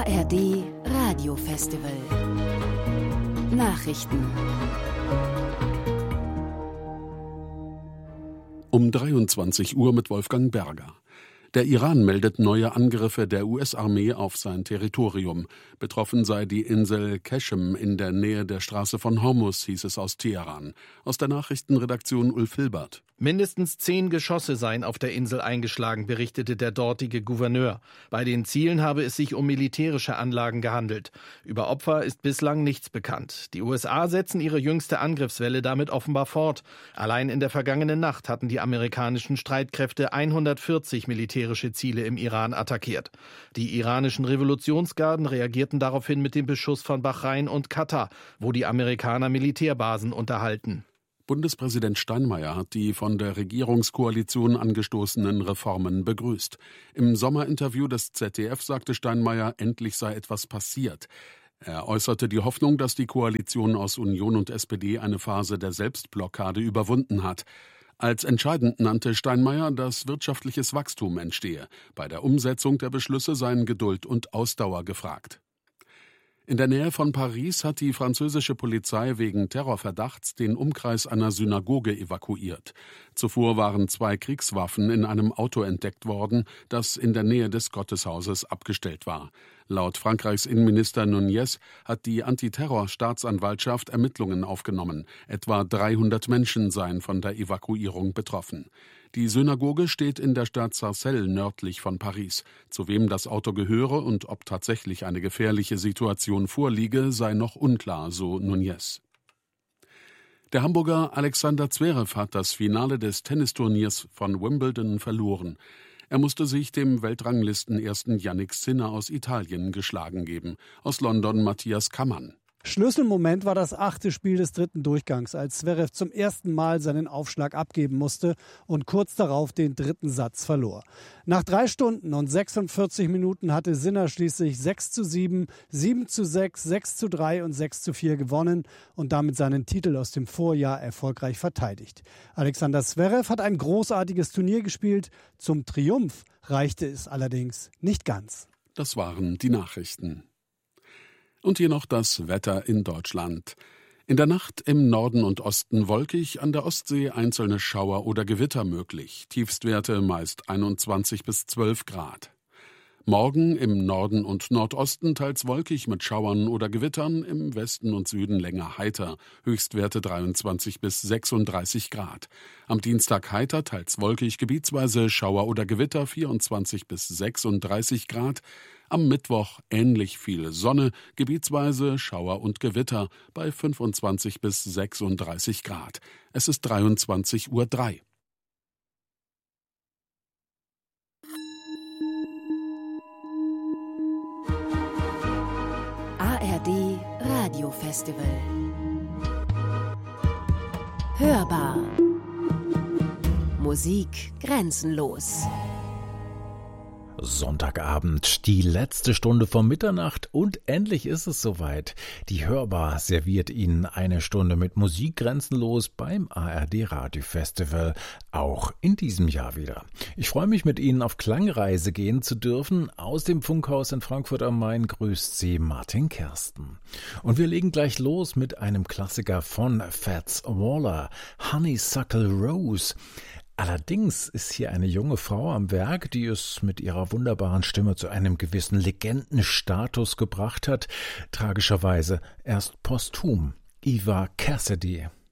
ARD Radiofestival. Nachrichten. Um 23 Uhr mit Wolfgang Berger. Der Iran meldet neue Angriffe der US-Armee auf sein Territorium. Betroffen sei die Insel Qeshm in der Nähe der Straße von Hormuz, hieß es aus Teheran. Aus der Nachrichtenredaktion Ulf Hilbert. Mindestens 10 Geschosse seien auf der Insel eingeschlagen, berichtete der dortige Gouverneur. Bei den Zielen habe es sich um militärische Anlagen gehandelt. Über Opfer ist bislang nichts bekannt. Die USA setzen ihre jüngste Angriffswelle damit offenbar fort. Allein in der vergangenen Nacht hatten die amerikanischen Streitkräfte 140 militärische Ziele im Iran attackiert. Die iranischen Revolutionsgarden reagierten daraufhin mit dem Beschuss von Bahrain und Katar, wo die Amerikaner Militärbasen unterhalten. Bundespräsident Steinmeier hat die von der Regierungskoalition angestoßenen Reformen begrüßt. Im Sommerinterview des ZDF sagte Steinmeier, endlich sei etwas passiert. Er äußerte die Hoffnung, dass die Koalition aus Union und SPD eine Phase der Selbstblockade überwunden hat. Als entscheidend nannte Steinmeier, dass wirtschaftliches Wachstum entstehe. Bei der Umsetzung der Beschlüsse seien Geduld und Ausdauer gefragt. In der Nähe von Paris hat die französische Polizei wegen Terrorverdachts den Umkreis einer Synagoge evakuiert. Zuvor waren 2 Kriegswaffen in einem Auto entdeckt worden, das in der Nähe des Gotteshauses abgestellt war. Laut Frankreichs Innenminister Nunez hat die Antiterror-Staatsanwaltschaft Ermittlungen aufgenommen. Etwa 300 Menschen seien von der Evakuierung betroffen. Die Synagoge steht in der Stadt Sarcelles nördlich von Paris. Zu wem das Auto gehöre und ob tatsächlich eine gefährliche Situation vorliege, sei noch unklar, so Nunez. Der Hamburger Alexander Zverev hat das Finale des Tennisturniers von Wimbledon verloren. Er musste sich dem Weltranglisten-Ersten Jannik Sinner aus Italien geschlagen geben. Aus London Matthias Kammann. Schlüsselmoment war das 8. Spiel des 3. Durchgangs, als Zverev zum ersten Mal seinen Aufschlag abgeben musste und kurz darauf den 3. Satz verlor. Nach 3 Stunden und 46 Minuten hatte Sinner schließlich 6:7, 7:6, 6:3 und 6:4 gewonnen und damit seinen Titel aus dem Vorjahr erfolgreich verteidigt. Alexander Zverev hat ein großartiges Turnier gespielt. Zum Triumph reichte es allerdings nicht ganz. Das waren die Nachrichten. Und hier noch das Wetter in Deutschland. In der Nacht im Norden und Osten wolkig, an der Ostsee einzelne Schauer oder Gewitter möglich. Tiefstwerte meist 21 bis 12 Grad. Morgen im Norden und Nordosten teils wolkig mit Schauern oder Gewittern, im Westen und Süden länger heiter. Höchstwerte 23 bis 36 Grad. Am Dienstag heiter, teils wolkig, gebietsweise Schauer oder Gewitter 24 bis 36 Grad. Am Mittwoch ähnlich viel Sonne, gebietsweise Schauer und Gewitter bei 25 bis 36 Grad. Es ist 23:03 Uhr. ARD Radiofestival. Hörbar. Musik grenzenlos. Sonntagabend, die letzte Stunde vor Mitternacht und endlich ist es soweit. Die Hörbar serviert Ihnen eine Stunde mit Musik grenzenlos beim ARD Radiofestival, auch in diesem Jahr wieder. Ich freue mich, mit Ihnen auf Klangreise gehen zu dürfen. Aus dem Funkhaus in Frankfurt am Main grüßt Sie Martin Kersten. Und wir legen gleich los mit einem Klassiker von Fats Waller, Honeysuckle Rose. Allerdings ist hier eine junge Frau am Werk, die es mit ihrer wunderbaren Stimme zu einem gewissen Legendenstatus gebracht hat. Tragischerweise erst posthum. Eva Cassidy.